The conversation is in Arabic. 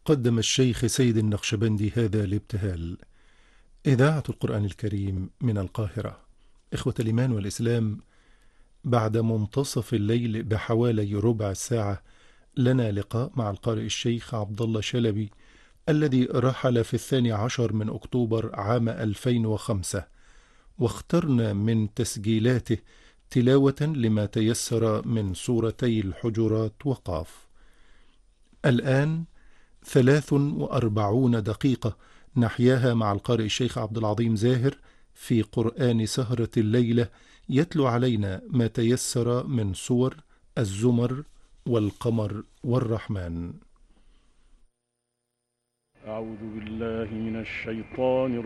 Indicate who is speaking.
Speaker 1: قدم الشيخ سيد النقشبندي هذا الابتهال. إذاعة القرآن الكريم من القاهرة. إخوة الإيمان والإسلام، بعد منتصف الليل بحوالي ربع ساعة لنا لقاء مع القارئ الشيخ عبد الله شلبي، الذي رحل في 12 من أكتوبر عام 2005، واخترنا من تسجيلاته تلاوة لما تيسر من سورتي الحجرات وقاف. الآن 43 دقيقة نحياها مع القارئ الشيخ عبد العظيم زاهر في قرآن سهرة الليلة، يتلو علينا ما تيسر من سور الزمر والقمر والرحمن.
Speaker 2: أعوذ بالله من الشيطان